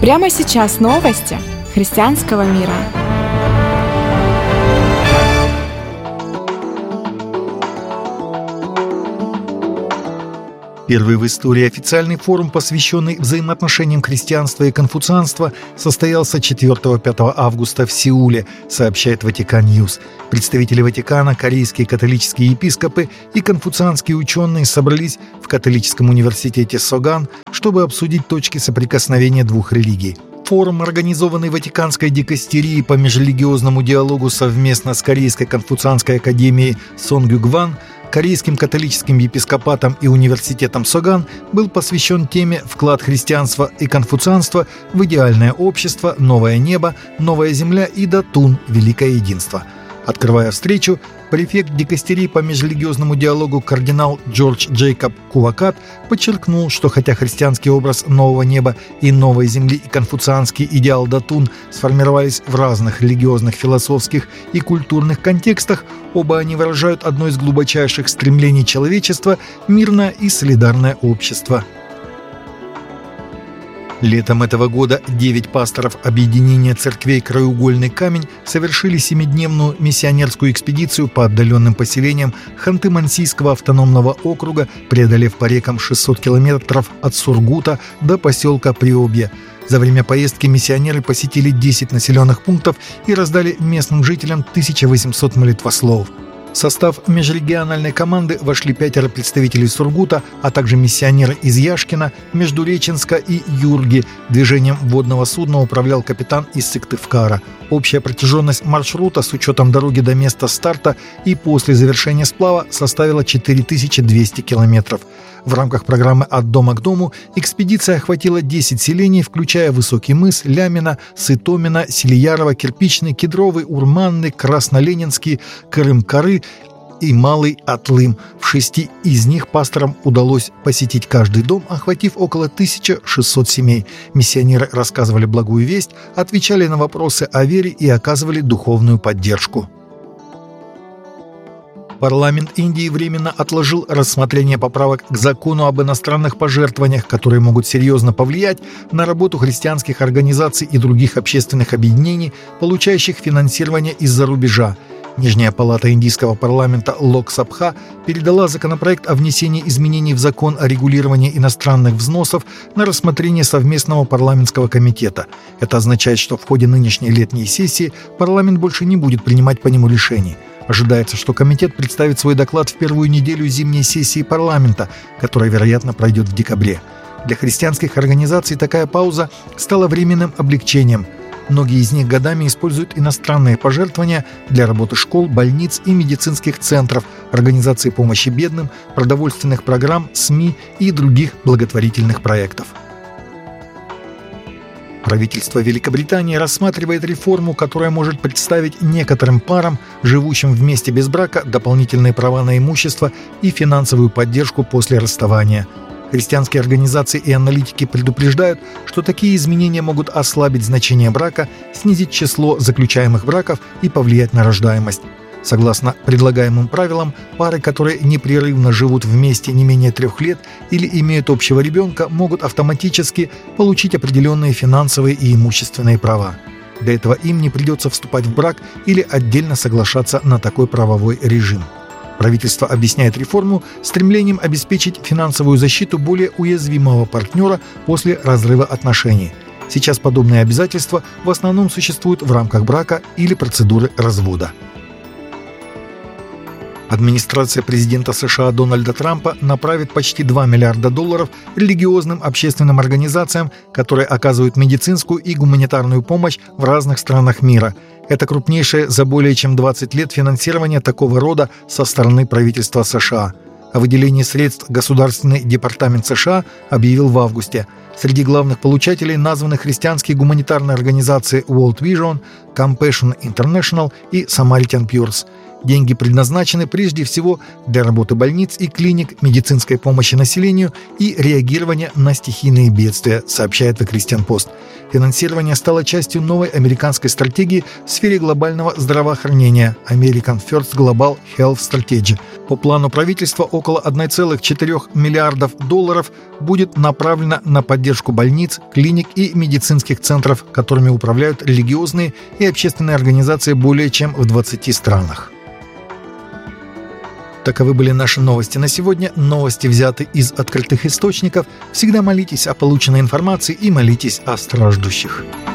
Прямо сейчас новости христианского мира. Первый в истории официальный форум, посвященный взаимоотношениям христианства и конфуцианства, состоялся 4-5 августа в Сеуле, сообщает Ватикан Ньюс. Представители Ватикана, корейские католические епископы и конфуцианские ученые собрались в католическом университете Соган, чтобы обсудить точки соприкосновения двух религий. Форум, организованный Ватиканской дикастерией по межрелигиозному диалогу совместно с Корейской конфуцианской академией Сонгюгван, Корейским католическим епископатом и университетом Соган, был посвящен теме «Вклад христианства и конфуцианства в идеальное общество, новое небо, новая земля и Датун, великое единство». Открывая встречу, префект дикастерии по межрелигиозному диалогу кардинал Джордж Джейкоб Кувакат подчеркнул, что хотя христианский образ нового неба и новой земли и конфуцианский идеал Датун сформировались в разных религиозных, философских и культурных контекстах, оба они выражают одно из глубочайших стремлений человечества – мирное и солидарное общество. Летом этого года 9 пасторов объединения церквей «Краеугольный камень» совершили 7-дневную миссионерскую экспедицию по отдаленным поселениям Ханты-Мансийского автономного округа, преодолев по рекам 600 километров от Сургута до поселка Приобье. За время поездки миссионеры посетили 10 населенных пунктов и раздали местным жителям 1800 молитвословов. В состав межрегиональной команды вошли 5 представителей Сургута, а также миссионеры из Яшкина, Междуреченска и Юрги. Движением водного судна управлял капитан из Сыктывкара. Общая протяженность маршрута с учетом дороги до места старта и после завершения сплава составила 4200 километров. В рамках программы «От дома к дому» экспедиция охватила 10 селений, включая Высокий мыс, Лямино, Сытомино, Селиярово, Кирпичный, Кедровый, Урманный, Красноленинский, Крым-Кары и Малый Атлым. В 6 из них пасторам удалось посетить каждый дом, охватив около 1600 семей. Миссионеры рассказывали благую весть, отвечали на вопросы о вере и оказывали духовную поддержку. Парламент Индии временно отложил рассмотрение поправок к закону об иностранных пожертвованиях, которые могут серьезно повлиять на работу христианских организаций и других общественных объединений, получающих финансирование из-за рубежа. Нижняя палата индийского парламента Лок-Сабха передала законопроект о внесении изменений в закон о регулировании иностранных взносов на рассмотрение совместного парламентского комитета. Это означает, что в ходе нынешней летней сессии парламент больше не будет принимать по нему решений. Ожидается, что комитет представит свой доклад в первую неделю зимней сессии парламента, которая, вероятно, пройдет в декабре. Для христианских организаций такая пауза стала временным облегчением. Многие из них годами используют иностранные пожертвования для работы школ, больниц и медицинских центров, организации помощи бедным, продовольственных программ, СМИ и других благотворительных проектов. Правительство Великобритании рассматривает реформу, которая может представить некоторым парам, живущим вместе без брака, дополнительные права на имущество и финансовую поддержку после расставания. Христианские организации и аналитики предупреждают, что такие изменения могут ослабить значение брака, снизить число заключаемых браков и повлиять на рождаемость. Согласно предлагаемым правилам, пары, которые непрерывно живут вместе не менее 3 лет или имеют общего ребенка, могут автоматически получить определенные финансовые и имущественные права. Для этого им не придется вступать в брак или отдельно соглашаться на такой правовой режим. Правительство объясняет реформу стремлением обеспечить финансовую защиту более уязвимого партнера после разрыва отношений. Сейчас подобные обязательства в основном существуют в рамках брака или процедуры развода. Администрация президента США Дональда Трампа направит почти $2 миллиарда религиозным общественным организациям, которые оказывают медицинскую и гуманитарную помощь в разных странах мира. Это крупнейшее за более чем 20 лет финансирование такого рода со стороны правительства США. О выделении средств Государственный департамент США объявил в августе. Среди главных получателей названы христианские гуманитарные организации World Vision, Compassion International и Samaritan Purse. Деньги предназначены прежде всего для работы больниц и клиник, медицинской помощи населению и реагирования на стихийные бедствия, сообщает The Christian Post. Финансирование стало частью новой американской стратегии в сфере глобального здравоохранения American First Global Health Strategy. По плану правительства около 1,4 миллиардов долларов будет направлено на поддержку больниц, клиник и медицинских центров, которыми управляют религиозные и общественные организации более чем в 20 странах. Таковы были наши новости на сегодня. Новости взяты из открытых источников. Всегда молитесь о полученной информации и молитесь о страждущих.